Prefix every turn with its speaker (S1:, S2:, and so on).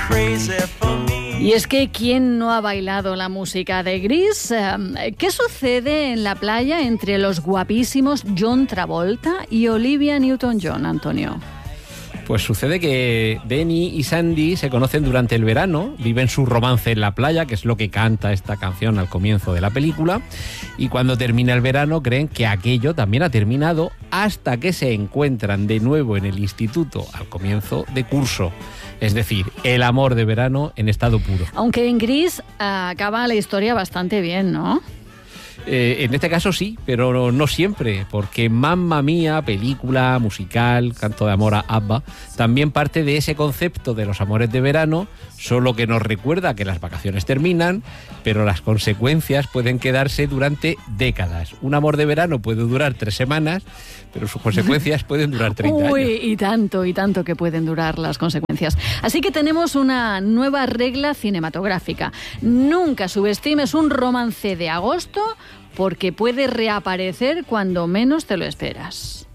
S1: Y es que ¿quién no ha bailado la música de Grease? ¿Qué sucede en la playa entre los guapísimos John Travolta y Olivia Newton-John, Antonio?
S2: Pues sucede que Benny y Sandy se conocen durante el verano, viven su romance en la playa, que es lo que canta esta canción al comienzo de la película, y cuando termina el verano creen que aquello también ha terminado hasta que se encuentran de nuevo en el instituto al comienzo de curso. Es decir, el amor de verano en estado puro.
S1: Aunque en Grease acaba la historia bastante bien, ¿no?
S2: En este caso sí, pero no siempre, porque Mamma Mía, película, musical, canto de amor a ABBA, también parte de ese concepto de los amores de verano, solo que nos recuerda que las vacaciones terminan, pero las consecuencias pueden quedarse durante décadas. Un amor de verano puede durar 3 semanas, pero sus consecuencias pueden durar 30 años.
S1: Uy, y tanto que pueden durar las consecuencias. Así que tenemos una nueva regla cinematográfica. Nunca subestimes un romance de agosto porque puede reaparecer cuando menos te lo esperas.